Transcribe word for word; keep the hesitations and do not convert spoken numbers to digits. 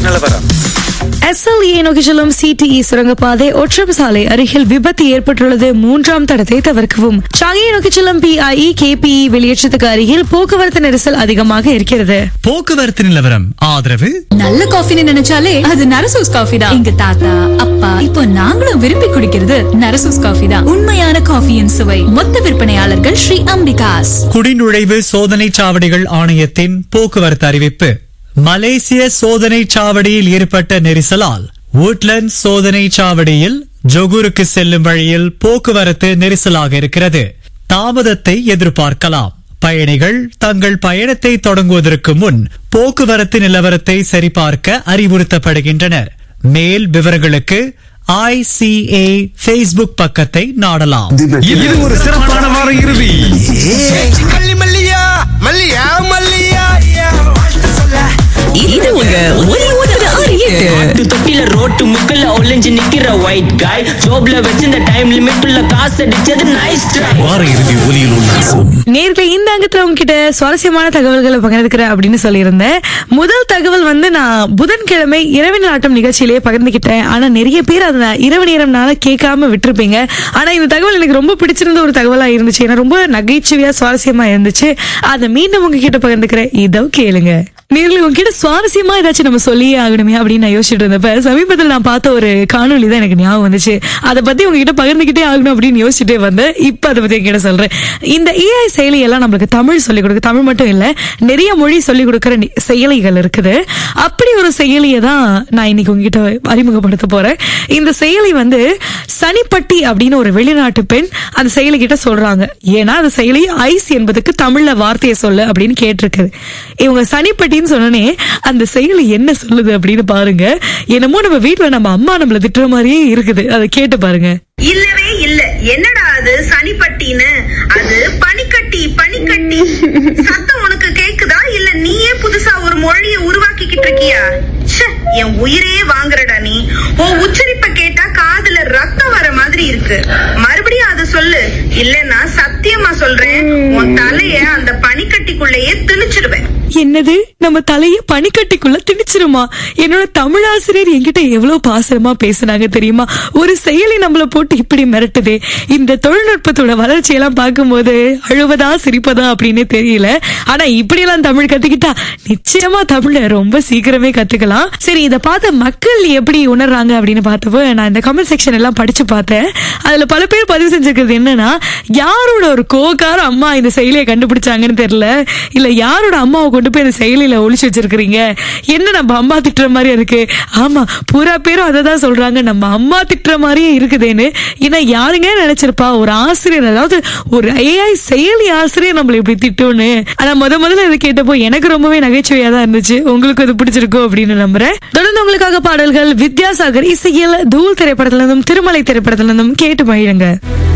நிலவரம். S L E நோக்கி செல்லும் சி டி இ சுரங்கப்பாதை ஒற்றம் சாலை அருகில் விபத்து ஏற்பட்டுள்ளது. மூன்றாம் தடத்தை தவிர்க்கவும். சாங்கியை நோக்கி செல்லும் பி ஐ இ கே பி இ வெளியேற்றத்துக்கு அருகில் போக்குவரத்து நெரிசல் அதிகமாக இருக்கிறது. போக்குவரத்து நிலவரம் ஆதரவு. நல்ல காஃபின்னு நினைச்சாலே அது நரசூஸ் காஃபி தான். எங்க தாத்தா அப்பா இப்போ நாங்களும் விரும்பி குடிக்கிறது நரசூஸ் காஃபி தான். உண்மையான காஃபியின் சுவை. மொத்த விற்பனையாளர்கள் ஸ்ரீ அம்பிகாஸ். குடிநுழைவு சோதனை சாவடிகள் ஆணையத்தின் போக்குவரத்து அறிவிப்பு. மலேசிய சோதனை சாவடியில் ஏற்பட்ட நெரிசலால் woodland சோதனை சாவடியில் ஜொகூருக்கு செல்லும் வழியில் போக்குவரத்து நெரிசலாக இருக்கிறது. தாமதத்தை எதிர்பார்க்கலாம். பயணிகள் தங்கள் பயணத்தை தொடங்குவதற்கு முன் போக்குவரத்து நிலவரத்தை சரிபார்க்க அறிவுறுத்தப்படுகின்றனர். மேல் விவரங்களுக்கு ஐ சி ஏ ஃபேஸ்புக் பக்கத்தை நாடலாம். இது ஒரு சிறப்பான வார இறுதி. மல்லி மல்லியா மல்லியா மல்லியா இது உங்க ஒலி ஒன்பது ஆறு எட்டு தொட்டில ரோட்டு முக்கல்ல ஒளிஞ்சு நிக்கிற ஒயிட் காய் ஜோப்ல வச்சிருந்த டைம் லிமிட் உள்ள காசு அடிச்சது நைஸ் ட்ரை. வார இறுதி ஒலியில் உல்லாசம். நேர்களை இந்த அங்கத்துல உங்ககிட்ட சுவாரஸ்யமான தகவல்களை பகிர்ந்துக்கிறேன் அப்படின்னு சொல்லியிருந்தேன். முதல் தகவல் வந்து நான் புதன்கிழமை இரவு நாட்டம் நிகழ்ச்சியிலேயே பகிர்ந்துக்கிட்டேன். ஆனா நிறைய பேர் அதை இரவு நேரம்னால கேட்காம விட்டுருப்பீங்க. ஆனா இந்த தகவல் எனக்கு ரொம்ப பிடிச்சிருந்த ஒரு தகவலா இருந்துச்சு. ஏன்னா ரொம்ப நகைச்சுவையா சுவாரஸ்யமா இருந்துச்சு. அதை மீண்டும் உங்ககிட்ட பகிர்ந்துக்கிறேன். இதோ கேளுங்க. நேர்ல உங்ககிட்ட சுவாரஸ்யமா ஏதாச்சும் நம்ம சொல்லியே ஆகணுமே அப்படின்னு நான் யோசிச்சுட்டு இருந்தப்ப சமீபத்தில் நான் பார்த்த ஒரு காணொலி தான் எனக்கு ஞாபகம் வந்துச்சு. அதை பத்தி உங்ககிட்ட பகிர்ந்துகிட்டே ஆகணும் அப்படின்னு யோசிச்சுட்டே வந்தேன். இப்ப அதை பத்தி என்கிட்ட சொல்றேன். இந்த ஏஐ செயலி எல்லாம் நம்மளுக்கு தமிழ் சொல்லிக் கொடுக்கு. தமிழ் மட்டும் இல்ல, நிறைய மொழி சொல்லிக் கொடுக்கிற செயலிகள் இருக்குது. அப்படி ஒரு செயலியை தான் நான் இன்னைக்கு உங்ககிட்ட அறிமுகப்படுத்த போறேன். இந்த செயலி வந்து சனிப்பட்டி அப்படின்னு ஒரு வெளிநாட்டு பெண் அந்த செயலி கிட்ட சொல்றாங்க. ஏன்னா அந்த செயலி ஐஸ் என்பதுக்கு தமிழ்ல வார்த்தையை சொல்லு அப்படின்னு கேட்டிருக்குது. இவங்க சனிப்பட்டி சொன்னே அந்த செயலி என்ன சொல்லுது அப்படின்னு பாருங்க. என்னமோ நம்ம வீட்டுல நம்ம அம்மா நம்மள திட்டுற மாதிரியே இருக்குது. அதை கேட்டு பாருங்க. இல்லவே இல்ல, என்னடா அது சனிப்பட்டின்னு? அது பனிக்கட்டி பனிக்கட்டி. சத்தம் உனக்கு கேக்குதா இல்ல நீயே புதுசா ஒரு மொழியை உருவாக்கிக்கிட்டு இருக்கியா? என் உயிரே வாங்குறடா நீ. உன் உச்சரிப்ப கேட்டா காதுல ரத்தம் வர மாதிரி இருக்கு. மறுபடியும் அதை சொல்லு, இல்லன்னா சத்தியமா சொல்றேன் உன் தலைய அந்த பனிக்கட்டிக்குள்ளேயே திணிச்சிடுவேன். என்னது, நம்ம தலைய பனிக்கட்டிக்குள்ள திணிச்சிருமா? என்னோட தமிழாசிரியர் என்கிட்ட எவ்வளவு பாசமா பேசுனாங்க தெரியுமா? ஒரு செயலி நம்மள போட்டு இப்படி மிரட்டுதே. இந்த தொழில்நுட்பத்தோட வளர்ச்சியெல்லாம் பார்க்கும்போது அழுவதா சிரிப்பதா அப்படின்னு தெரியல. ஆனா இப்படி எல்லாம் தமிழ் கத்துக்கிட்டா நிச்சயமா தமிழ ரொம்ப சீக்கிரமே கத்துக்கலாம். சரி, இத பார்த்த மக்கள் எப்படி உணர்றாங்க அப்படின்னு பார்த்தப்போ நான் இந்த கமெண்ட் செக்ஷன் எல்லாம் படிச்சு பார்த்தேன். அதுல பல பேர் பதிவு செஞ்சிருக்கிறது என்னன்னா, யாரோட ஒரு கோக்கார அம்மா இந்த செயலியை கண்டுபிடிச்சாங்கன்னு தெரியல, இல்ல யாரோட அம்மாவை கொண்டு போய் இந்த செயலியில ஒளிச்சு வச்சிருக்கீங்க, என்ன நம்ம அம்மா திட்டுற மாதிரி இருக்கு. ஆமா, பூரா பேரும் அதை தான் சொல்றாங்க, நம்ம அம்மா திட்டுற மாதிரியே இருக்குதுன்னு. ஏன்னா யாருங்க நினைச்சிருப்பா ஒரு ஆசிரியர், அதாவது ஒரு ஏஐ செயலி ஆசிரியர் நம்மள இப்படி திட்டும்னு. ஆனா முத முதல்ல இதை கேட்டப்போ எனக்கு ரொம்பவே நகைச்சுவையா தான் இருந்துச்சு. உங்களுக்கு அது பிடிச்சிருக்கும் அப்படின்னு நம்புறேன். தொடர்ந்து உங்களுக்காக பாடல்கள் வித்யாசாகர் இசையில் தூள் திரைப்படத்துல இருந்தும் திருமலை திரைப்படத்துல இருந்தும் கேட்டு மகிழுங்க.